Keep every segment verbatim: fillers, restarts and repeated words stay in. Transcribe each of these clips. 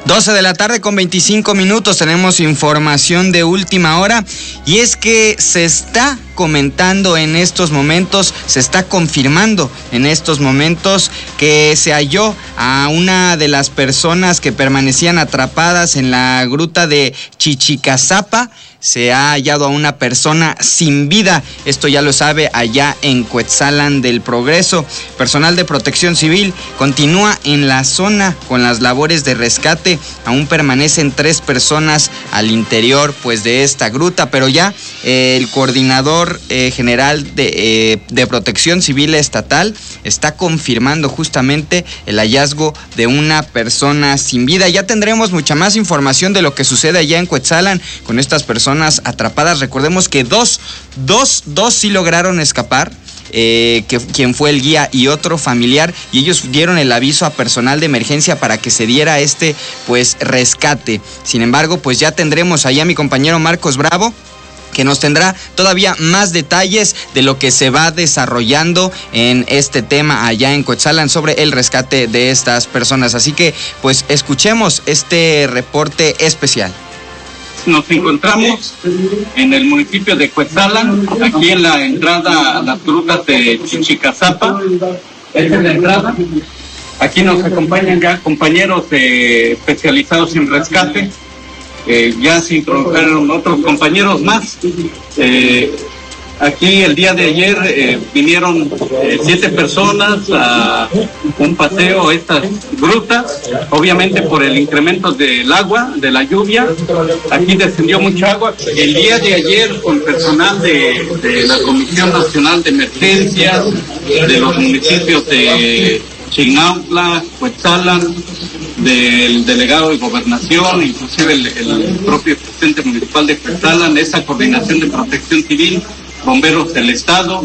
doce de la tarde con veinticinco minutos, tenemos información de última hora y es que se está comentando en estos momentos, se está confirmando en estos momentos que se halló a una de las personas que permanecían atrapadas en la gruta de Chichicazapa. Se ha hallado a una persona sin vida, esto ya lo sabe allá en Cuetzalan del Progreso. Personal de Protección Civil continúa en la zona con las labores de rescate. Aún permanecen tres personas al interior pues de esta gruta, pero ya eh, el coordinador eh, general de, eh, de Protección Civil Estatal está confirmando justamente el hallazgo de una persona sin vida. Ya tendremos mucha más información de lo que sucede allá en Cuetzalan con estas personas atrapadas. Recordemos que dos, dos, dos sí lograron escapar, eh, que quien fue el guía y otro familiar, y ellos dieron el aviso a personal de emergencia para que se diera este pues rescate. Sin embargo, pues ya tendremos allá a mi compañero Marcos Bravo, que nos tendrá todavía más detalles de lo que se va desarrollando en este tema allá en Cuetzalan sobre el rescate de estas personas. Así que pues escuchemos este reporte especial. Nos encontramos en el municipio de Cuetzalan, aquí en la entrada a las grutas de Chichicazapa. Esta es la entrada. Aquí nos acompañan ya compañeros eh, especializados en rescate. Eh, ya se introdujeron otros compañeros más. Eh, aquí el día de ayer eh, vinieron eh, siete personas a un paseo a estas grutas, obviamente por el incremento del agua, de la lluvia. Aquí descendió mucha agua. El día de ayer, con personal de, de la Comisión Nacional de Emergencias, de los municipios de Chignautla, Cuetzalan, del delegado de Gobernación, inclusive el, el propio presidente municipal de Cuetzalan, esa coordinación de Protección Civil, bomberos del estado,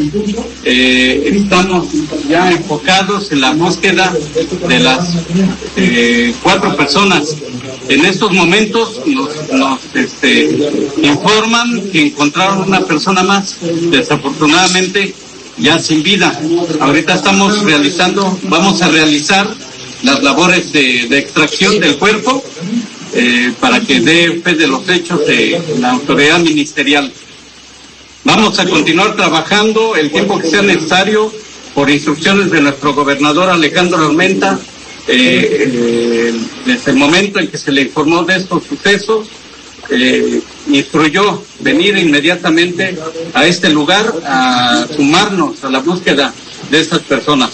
eh, estamos ya enfocados en la búsqueda de las eh, cuatro personas. En estos momentos nos, nos este, informan que encontraron una persona más, desafortunadamente ya sin vida. Ahorita estamos realizando, vamos a realizar las labores de, de extracción del cuerpo eh, para que dé fe de los hechos de la autoridad ministerial. Vamos a continuar trabajando el tiempo que sea necesario por instrucciones de nuestro gobernador Alejandro Armenta. Eh, eh, desde el momento en que se le informó de estos sucesos, eh, instruyó venir inmediatamente a este lugar a sumarnos a la búsqueda de estas personas.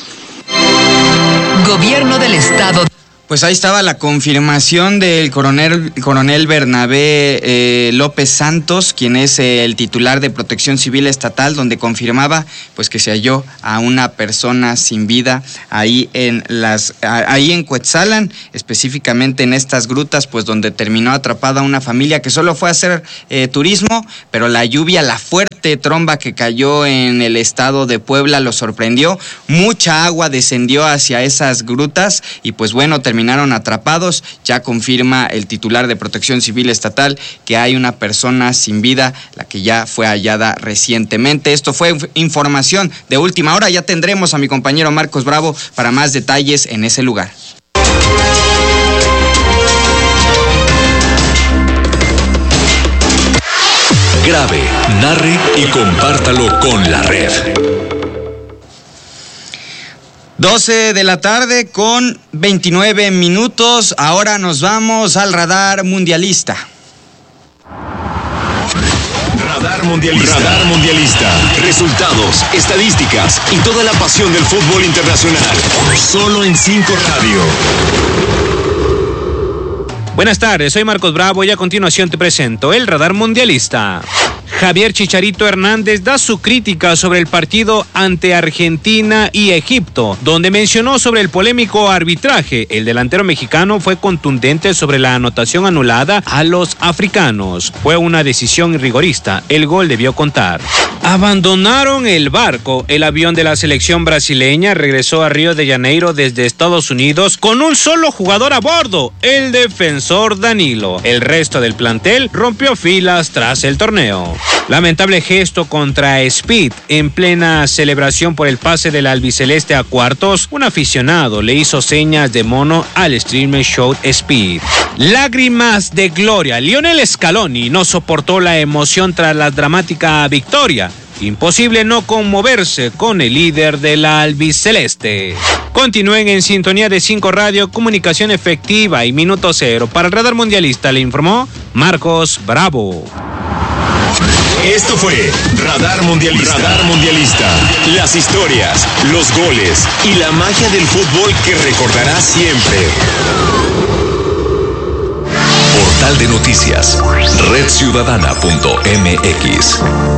Gobierno del Estado. Pues ahí estaba la confirmación del coronel, coronel Bernabé eh, López Santos, quien es eh, el titular de Protección Civil Estatal, donde confirmaba pues que se halló a una persona sin vida ahí en las ahí en Cuetzalan, específicamente en estas grutas, pues donde terminó atrapada una familia que solo fue a hacer eh, turismo, pero la lluvia, la fuerte tromba que cayó en el estado de Puebla lo sorprendió. Mucha agua descendió hacia esas grutas y pues bueno, terminaron atrapados. Ya confirma el titular de Protección Civil Estatal que hay una persona sin vida, la que ya fue hallada recientemente. Esto fue información de última hora. Ya tendremos a mi compañero Marcos Bravo para más detalles en ese lugar. Grabe, narre y compártalo con la red. doce de la tarde con veintinueve minutos. Ahora nos vamos al radar mundialista. Radar mundialista. Radar mundialista. Resultados, estadísticas y toda la pasión del fútbol internacional. Solo en cinco Radio. Buenas tardes, soy Marcos Bravo y a continuación te presento el Radar Mundialista. Javier Chicharito Hernández da su crítica sobre el partido ante Argentina y Egipto, donde mencionó sobre el polémico arbitraje. El delantero mexicano fue contundente sobre la anotación anulada a los africanos. Fue una decisión rigorista, el gol debió contar. Abandonaron el barco. El avión de la selección brasileña regresó a Río de Janeiro desde Estados Unidos con un solo jugador a bordo, el defensor Danilo. El resto del plantel rompió filas tras el torneo. Lamentable gesto contra Speed. En plena celebración por el pase del albiceleste a cuartos, un aficionado le hizo señas de mono al streamer show Speed. Lágrimas de gloria. Lionel Scaloni no soportó la emoción tras la dramática victoria. Imposible no conmoverse con el líder de la albiceleste. Continúen en sintonía de cinco Radio, comunicación efectiva y minuto cero. Para el Radar Mundialista le informó Marcos Bravo. Esto fue Radar Mundialista. Radar Mundialista. Las historias, los goles y la magia del fútbol que recordarás siempre. Portal de noticias, red ciudadana punto m x.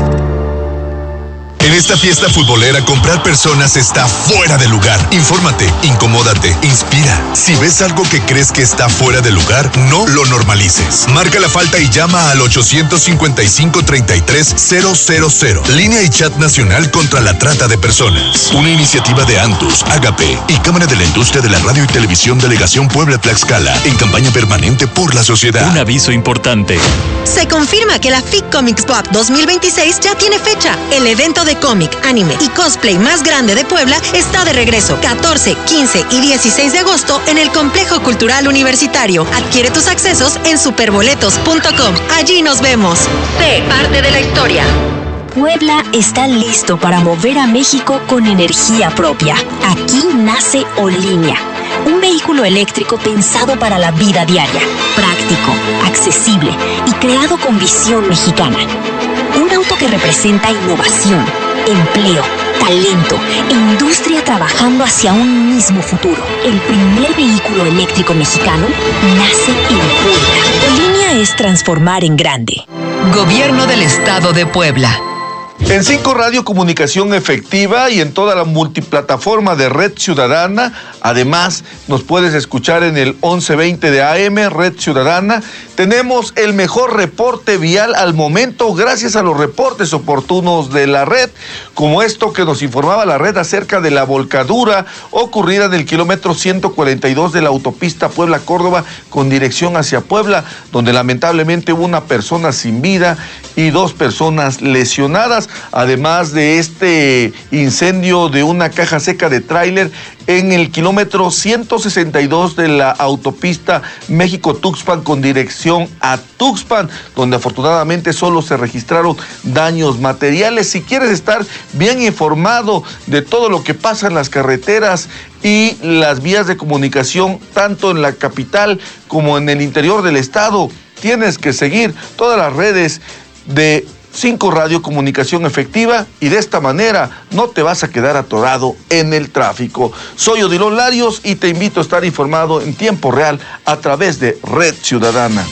En esta fiesta futbolera, comprar personas está fuera de lugar. Infórmate, incomódate, inspira. Si ves algo que crees que está fuera de lugar, no lo normalices. Marca la falta y llama al ochocientos cincuenta y cinco, treinta y tres, cero cero cero. Línea y chat nacional contra la trata de personas. Una iniciativa de Antus, Agape y Cámara de la Industria de la Radio y Televisión Delegación Puebla Tlaxcala, en campaña permanente por la sociedad. Un aviso importante. Se confirma que la F I C Comics Pop dos mil veintiséis ya tiene fecha. El evento de cómic, anime y cosplay más grande de Puebla está de regreso. catorce, quince y dieciséis de agosto en el Complejo Cultural Universitario. Adquiere tus accesos en superboletos punto com. Allí nos vemos. Sé parte de la historia. Puebla está listo para mover a México con energía propia. Aquí nace Olínea, un vehículo eléctrico pensado para la vida diaria, práctico, accesible y creado con visión mexicana. Un auto que representa innovación, empleo, talento e industria trabajando hacia un mismo futuro. El primer vehículo eléctrico mexicano nace en Puebla. Olínea es transformar en grande. Gobierno del Estado de Puebla. En cinco Radio, comunicación efectiva y en toda la multiplataforma de Red Ciudadana. Además, nos puedes escuchar en el once veinte de A M, Red Ciudadana. Tenemos el mejor reporte vial al momento gracias a los reportes oportunos de la red, como esto que nos informaba la red acerca de la volcadura ocurrida en el kilómetro ciento cuarenta y dos de la autopista Puebla-Córdoba con dirección hacia Puebla, donde lamentablemente hubo una persona sin vida y dos personas lesionadas, además de este incendio de una caja seca de tráiler en el kilómetro ciento sesenta y dos de la autopista México-Tuxpan con dirección a Tuxpan, donde afortunadamente solo se registraron daños materiales. Si quieres estar bien informado de todo lo que pasa en las carreteras y las vías de comunicación, tanto en la capital como en el interior del estado, tienes que seguir todas las redes de cinco Radio, comunicación efectiva, y de esta manera no te vas a quedar atorado en el tráfico. Soy Odilon Larios y te invito a estar informado en tiempo real a través de Red Ciudadana.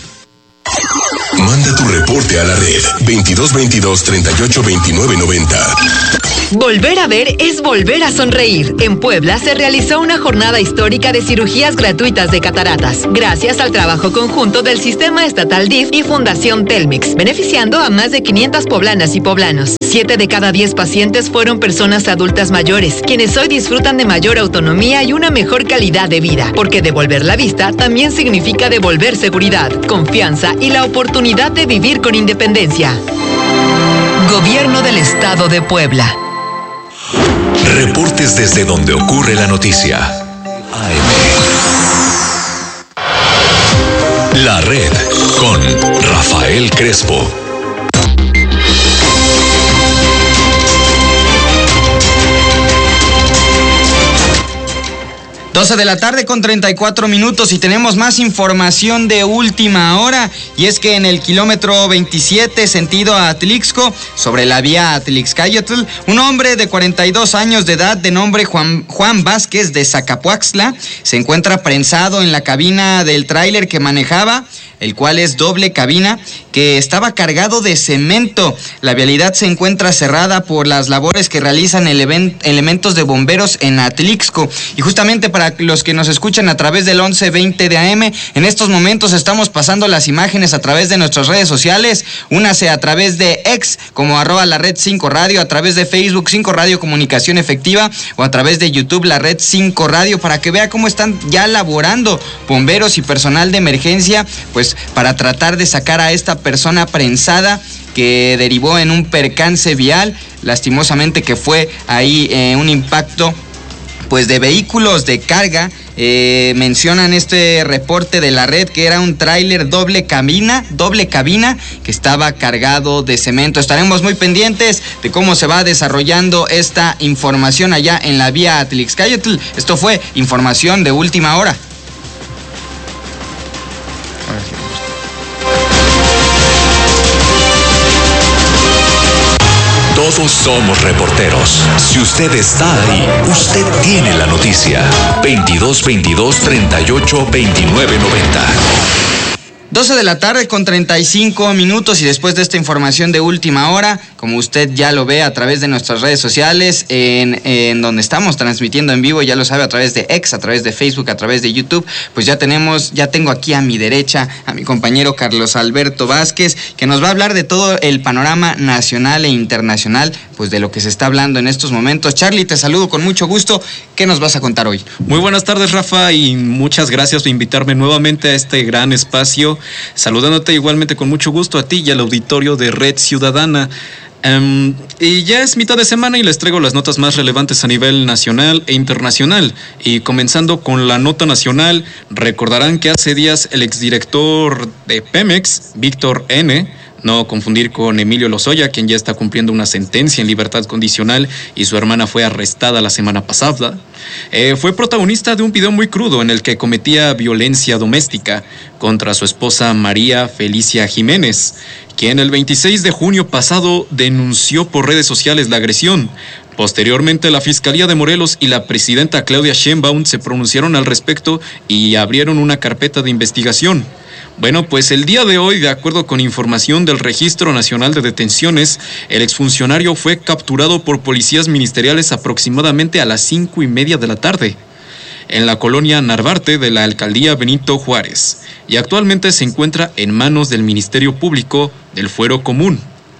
Manda tu reporte a la red veintidós veintidós, treinta y ocho, veintinueve, noventa. Volver a ver es volver a sonreír. En Puebla se realizó una jornada histórica de cirugías gratuitas de cataratas, gracias al trabajo conjunto del Sistema Estatal D I F y Fundación Telmex, beneficiando a más de quinientas poblanas y poblanos. Siete de cada diez pacientes fueron personas adultas mayores, quienes hoy disfrutan de mayor autonomía y una mejor calidad de vida, porque devolver la vista también significa devolver seguridad, confianza y la oportunidad de vivir con independencia. Gobierno del Estado de Puebla. Reportes desde donde ocurre la noticia. A M. La red con Rafael Crespo. doce de la tarde con treinta y cuatro minutos y tenemos más información de última hora, y es que en el kilómetro veintisiete sentido a Atlixco, sobre la vía Atlixcayotl, un hombre de cuarenta y dos años de edad de nombre Juan, Juan Vázquez de Zacapuaxtla se encuentra prensado en la cabina del tráiler que manejaba, el cual es doble cabina, que estaba cargado de cemento. La vialidad se encuentra cerrada por las labores que realizan elementos de bomberos en Atlixco, y justamente para para los que nos escuchan a través del once veinte de A M, en estos momentos estamos pasando las imágenes a través de nuestras redes sociales. Únase a través de X como arroba la red cinco radio, a través de Facebook cinco Radio Comunicación Efectiva o a través de YouTube la red cinco Radio, para que vea cómo están ya laborando bomberos y personal de emergencia, pues para tratar de sacar a esta persona prensada que derivó en un percance vial, lastimosamente que fue ahí eh, un impacto pues de vehículos de carga. Eh, mencionan este reporte de la red que era un tráiler doble cabina, doble cabina que estaba cargado de cemento. Estaremos muy pendientes de cómo se va desarrollando esta información allá en la vía Atlixcayotl. Esto fue información de última hora. Todos somos reporteros. Si usted está ahí, usted tiene la noticia. veintidós veintidós treinta y ocho veintinueve noventa. doce de la tarde con treinta y cinco minutos, y después de esta información de última hora, como usted ya lo ve a través de nuestras redes sociales, en, en donde estamos transmitiendo en vivo, ya lo sabe, a través de X, a través de Facebook, a través de YouTube, pues ya tenemos, ya tengo aquí a mi derecha a mi compañero Carlos Alberto Vázquez, que nos va a hablar de todo el panorama nacional e internacional, pues de lo que se está hablando en estos momentos. Charlie, te saludo con mucho gusto. ¿Qué nos vas a contar hoy? Muy buenas tardes, Rafa, y muchas gracias por invitarme nuevamente a este gran espacio. Saludándote igualmente con mucho gusto a ti y al auditorio de Red Ciudadana. Um, y ya es mitad de semana y les traigo las notas más relevantes a nivel nacional e internacional. Y comenzando con la nota nacional, recordarán que hace días el exdirector de Pemex, Víctor N., no confundir con Emilio Lozoya, quien ya está cumpliendo una sentencia en libertad condicional y su hermana fue arrestada la semana pasada, eh, fue protagonista de un video muy crudo en el que cometía violencia doméstica contra su esposa María Felicia Jiménez, quien el veintiséis de junio pasado denunció por redes sociales la agresión. Posteriormente, la Fiscalía de Morelos y la presidenta Claudia Sheinbaum se pronunciaron al respecto y abrieron una carpeta de investigación. Bueno, pues el día de hoy, de acuerdo con información del Registro Nacional de Detenciones, el exfuncionario fue capturado por policías ministeriales aproximadamente a las cinco y media de la tarde en la colonia Narvarte de la alcaldía Benito Juárez, y actualmente se encuentra en manos del Ministerio Público del Fuero Común.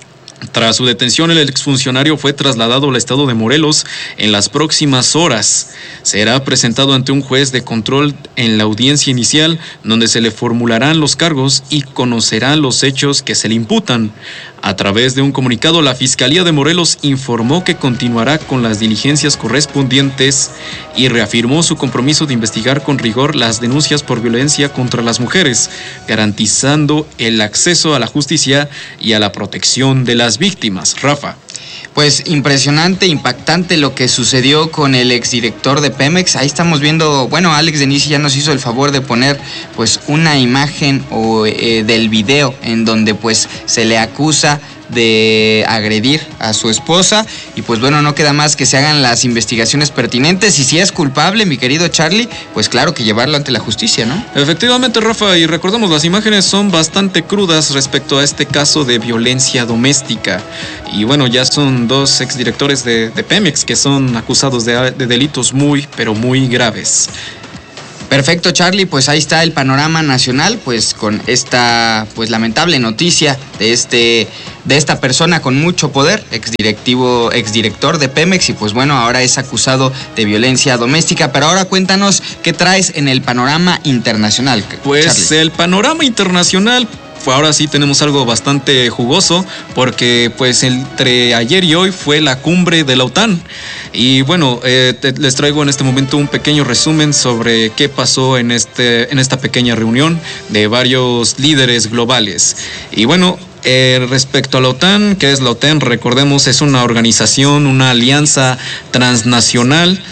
Tras su detención, el exfuncionario fue trasladado al estado de Morelos en las próximas horas. Será presentado ante un juez de control en la audiencia inicial, donde se le formularán los cargos y conocerá los hechos que se le imputan. A través de un comunicado, la Fiscalía de Morelos informó que continuará con las diligencias correspondientes y reafirmó su compromiso de investigar con rigor las denuncias por violencia contra las mujeres, garantizando el acceso a la justicia y a la protección de las víctimas. Rafa. Pues impresionante, impactante lo que sucedió con el exdirector de Pemex. Ahí estamos viendo, bueno, Alex Denisi ya nos hizo el favor de poner pues una imagen o, eh, del video en donde pues se le acusa de agredir a su esposa, y pues bueno, no queda más que se hagan las investigaciones pertinentes, y si es culpable, mi querido Charlie, pues claro que llevarlo ante la justicia, ¿no? Efectivamente, Rafa, y recordemos, las imágenes son bastante crudas respecto a este caso de violencia doméstica, y bueno, ya son dos exdirectores de, de Pemex que son acusados de, de delitos muy, pero muy graves. Perfecto, Charlie, pues ahí está el panorama nacional, pues con esta pues lamentable noticia de este de esta persona con mucho poder, exdirectivo, exdirector de Pemex, y pues bueno, ahora es acusado de violencia doméstica. Pero ahora cuéntanos qué traes en el panorama internacional. Pues Charlie. El panorama internacional, ahora sí tenemos algo bastante jugoso, porque pues entre ayer y hoy fue la cumbre de la OTAN. Y bueno, eh, te, les traigo en este momento un pequeño resumen sobre qué pasó en, este, en esta pequeña reunión de varios líderes globales. Y bueno, Eh, respecto a la OTAN, ¿qué es la OTAN? Recordemos, es una organización, una alianza transnacional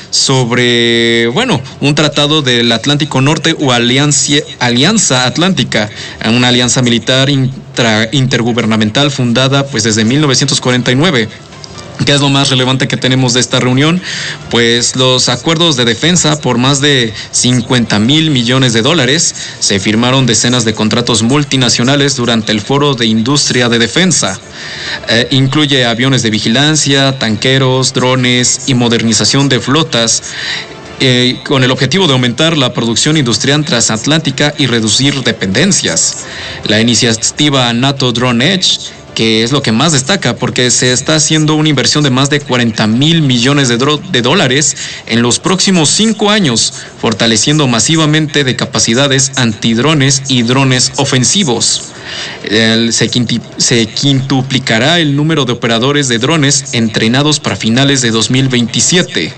sobre, bueno, un tratado del Atlántico Norte o alianza, alianza Atlántica, una alianza militar intra, intergubernamental fundada pues desde mil novecientos cuarenta y nueve. ¿Qué es lo más relevante que tenemos de esta reunión? Pues los acuerdos de defensa por más de cincuenta mil millones de dólares. Se firmaron decenas de contratos multinacionales durante el Foro de Industria de Defensa. Eh, incluye aviones de vigilancia, tanqueros, drones y modernización de flotas. eh, con el objetivo de aumentar la producción industrial transatlántica y reducir dependencias. La iniciativa NATO Drone Edge, que es lo que más destaca porque se está haciendo una inversión de más de cuarenta mil millones de, de dólares en los próximos cinco años, fortaleciendo masivamente de capacidades antidrones y drones ofensivos. El, se, quinti, se quintuplicará el número de operadores de drones entrenados para finales de dos mil veintisiete.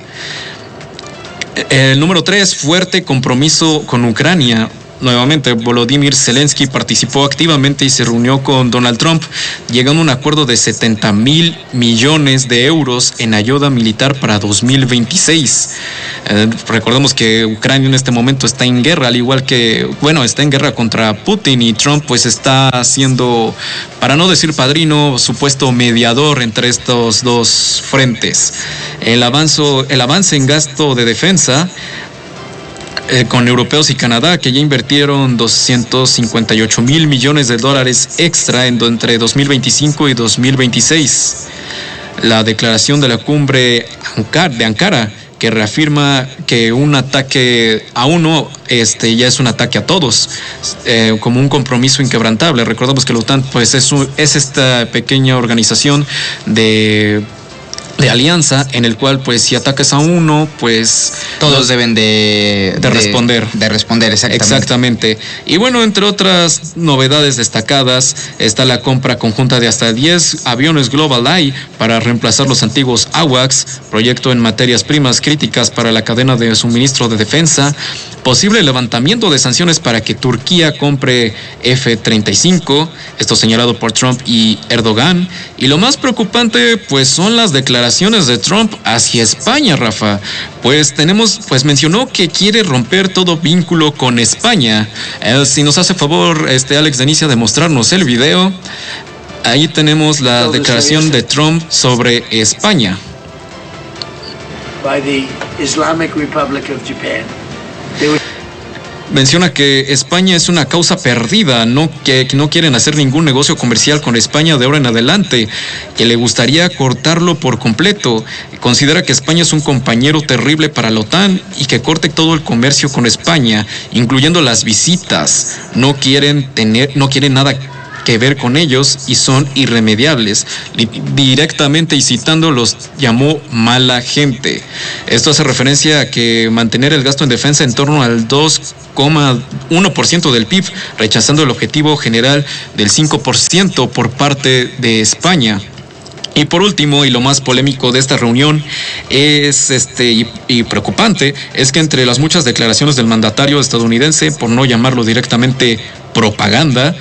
El número tres, fuerte compromiso con Ucrania. Nuevamente, Volodymyr Zelensky participó activamente y se reunió con Donald Trump, llegando a un acuerdo de setenta mil millones de euros en ayuda militar para dos mil veintiséis. Eh, recordemos que Ucrania en este momento está en guerra, al igual que, bueno, está en guerra contra Putin, y Trump pues está haciendo, para no decir padrino, supuesto mediador entre estos dos frentes. El avance, el avance en gasto de defensa Eh, con europeos y Canadá, que ya invirtieron doscientos cincuenta y ocho mil millones de dólares extra en, entre dos mil veinticinco y dos mil veintiséis. La declaración de la cumbre de Ankara, que reafirma que un ataque a uno este, ya es un ataque a todos, eh, como un compromiso inquebrantable. Recordamos que la OTAN pues, es, un, es esta pequeña organización de... de alianza, en el cual pues si atacas a uno, pues todos los, deben de, de responder. De, de responder, exactamente. Exactamente. Y bueno, entre otras novedades destacadas está la compra conjunta de hasta diez aviones GlobalEye para reemplazar los antiguos AWACS, proyecto en materias primas críticas para la cadena de suministro de defensa, posible levantamiento de sanciones para que Turquía compre F treinta y cinco, esto señalado por Trump y Erdogan, y lo más preocupante pues son las declaraciones de Trump hacia España, Rafa. Pues tenemos, pues mencionó que quiere romper todo vínculo con España. Eh, si nos hace favor, este Alex Denicia, de mostrarnos el video, ahí tenemos la declaración de Trump sobre España. By the Islamic Republic of Japan. Menciona que España es una causa perdida, no que, que no quieren hacer ningún negocio comercial con España de ahora en adelante, que le gustaría cortarlo por completo. Considera que España es un compañero terrible para la OTAN y que corte todo el comercio con España, incluyendo las visitas. No quieren tener, no quieren nada que ver con ellos y son irremediables. Directamente y citando, los llamó mala gente. Esto hace referencia a que mantener el gasto en defensa en torno al dos coma uno por ciento del P I B, rechazando el objetivo general del cinco por ciento por parte de España. Y por último, y lo más polémico de esta reunión es este y, y preocupante, es que entre las muchas declaraciones del mandatario estadounidense, por no llamarlo directamente propaganda,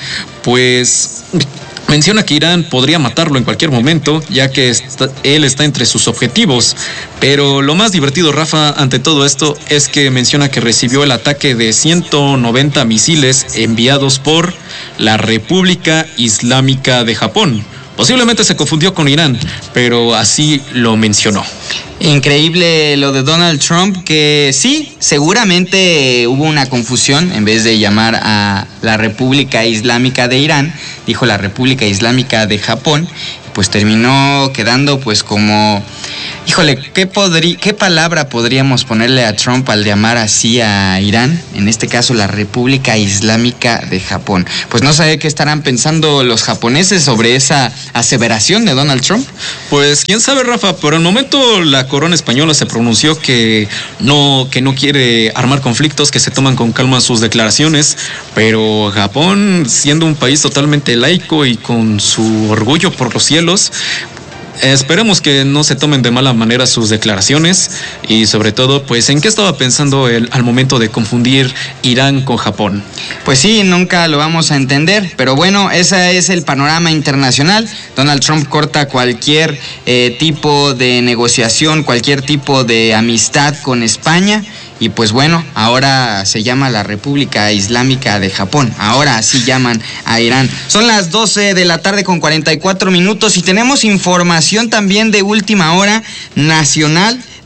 pues menciona que Irán podría matarlo en cualquier momento, ya que está, él está entre sus objetivos. Pero lo más divertido, Rafa, ante todo esto, es que menciona que recibió el ataque de ciento noventa misiles enviados por la República Islámica de Japón. Posiblemente se confundió con Irán, pero así lo mencionó. Increíble lo de Donald Trump, que sí, seguramente hubo una confusión. En vez de llamar a la República Islámica de Irán, dijo la República Islámica de Japón, pues terminó quedando pues como... Híjole, ¿qué, podrí, ¿qué palabra podríamos ponerle a Trump al llamar así a Irán? En este caso, la República Islámica de Japón. Pues no sé qué estarán pensando los japoneses sobre esa aseveración de Donald Trump. Pues quién sabe, Rafa. Por el momento la corona española se pronunció que no, que no quiere armar conflictos, que se toman con calma sus declaraciones. Pero Japón, siendo un país totalmente laico y con su orgullo por los cielos, esperemos que no se tomen de mala manera sus declaraciones y sobre todo, pues, ¿en qué estaba pensando él al momento de confundir Irán con Japón? Pues sí, nunca lo vamos a entender, pero bueno, ese es el panorama internacional. Donald Trump corta cualquier eh, tipo de negociación, cualquier tipo de amistad con España. Y pues bueno, ahora se llama la República Islámica de Japón. Ahora así llaman a Irán. Son las doce de la tarde con cuarenta y cuatro minutos y tenemos información también de última hora nacional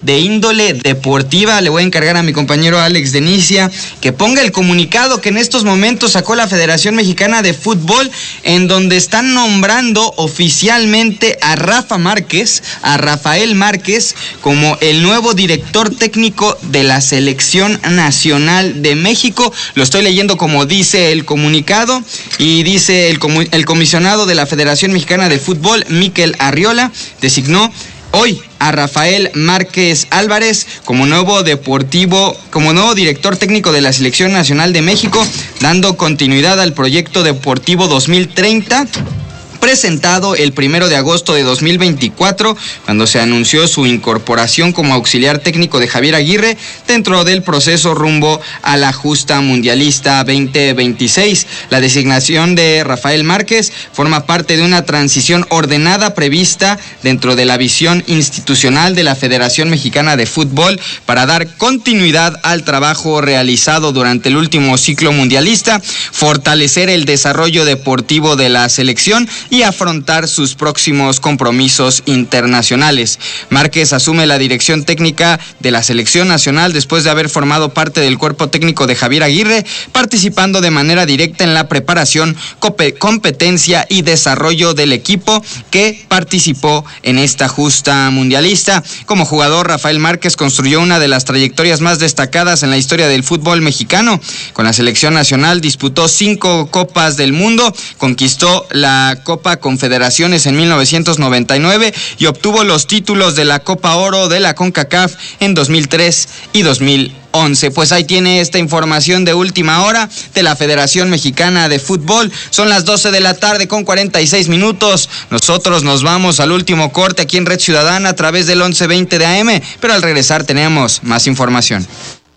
de índole deportiva. Le voy a encargar a mi compañero Alex Denicia que ponga el comunicado que en estos momentos sacó la Federación Mexicana de Fútbol, en donde están nombrando oficialmente a Rafa Márquez, a Rafael Márquez, como el nuevo director técnico de la Selección Nacional de México. Lo estoy leyendo como dice el comunicado, y dice el, comu- el comisionado de la Federación Mexicana de Fútbol, Mikel Arriola, designó hoy a Rafael Márquez Álvarez como nuevo deportivo, como nuevo director técnico de la Selección Nacional de México, dando continuidad al proyecto deportivo dos mil treinta, presentado el primero de agosto de dos mil veinticuatro, cuando se anunció su incorporación como auxiliar técnico de Javier Aguirre dentro del proceso rumbo a la justa mundialista veinte veintiséis. La designación de Rafael Márquez forma parte de una transición ordenada prevista dentro de la visión institucional de la Federación Mexicana de Fútbol para dar continuidad al trabajo realizado durante el último ciclo mundialista, fortalecer el desarrollo deportivo de la selección y afrontar sus próximos compromisos internacionales. Márquez asume la dirección técnica de la Selección Nacional después de haber formado parte del cuerpo técnico de Javier Aguirre, participando de manera directa en la preparación, competencia y desarrollo del equipo que participó en esta justa mundialista. Como jugador, Rafael Márquez construyó una de las trayectorias más destacadas en la historia del fútbol mexicano. Con la Selección Nacional disputó cinco Copas del Mundo, conquistó la Copa Confederaciones en mil novecientos noventa y nueve y obtuvo los títulos de la Copa Oro de la CONCACAF en dos mil tres y dos mil once. Pues ahí tiene esta información de última hora de la Federación Mexicana de Fútbol. Son las doce de la tarde con cuarenta y seis minutos. Nosotros nos vamos al último corte aquí en Red Ciudadana a través del once veinte de A M, pero al regresar tenemos más información.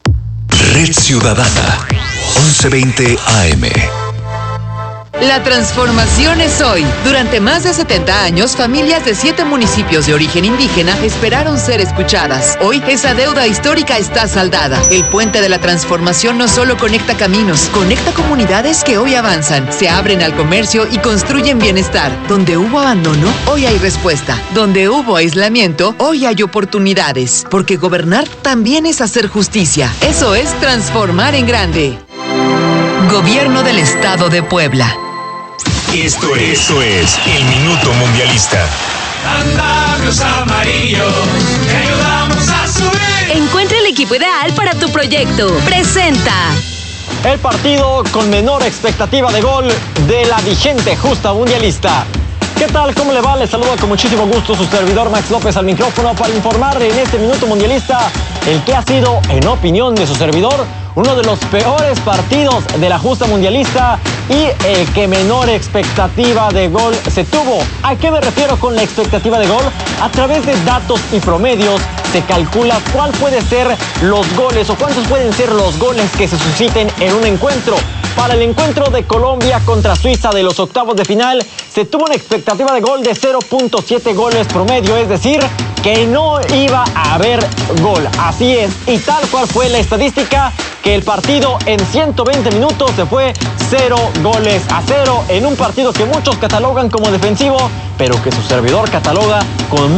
Red Ciudadana, once veinte A M. La transformación es hoy. Durante más de setenta años, familias de siete municipios de origen indígena esperaron ser escuchadas. Hoy, esa deuda histórica está saldada. El puente de la transformación no solo conecta caminos, conecta comunidades que hoy avanzan, se abren al comercio y construyen bienestar. Donde hubo abandono, hoy hay respuesta. Donde hubo aislamiento, hoy hay oportunidades. Porque gobernar también es hacer justicia. Eso es transformar en grande. Gobierno del Estado de Puebla. Esto es, esto es el Minuto Mundialista. Andamios amarillos, te ayudamos a subir. Encuentra el equipo ideal para tu proyecto. Presenta el partido con menor expectativa de gol de la vigente justa mundialista. ¿Qué tal? ¿Cómo le va? Les saludo con muchísimo gusto su servidor Max López al micrófono para informarle en este Minuto Mundialista el que ha sido, en opinión de su servidor, uno de los peores partidos de la justa mundialista y el que menor expectativa de gol se tuvo. ¿A qué me refiero con la expectativa de gol? A través de datos y promedios se calcula cuál puede ser los goles o cuántos pueden ser los goles que se susciten en un encuentro. Para el encuentro de Colombia contra Suiza de los octavos de final, se tuvo una expectativa de gol de cero punto siete goles promedio, es decir, que no iba a haber gol. Así es, y tal cual fue la estadística, que el partido en ciento veinte minutos se fue cero goles a cero en un partido que muchos catalogan como defensivo, pero que su servidor cataloga con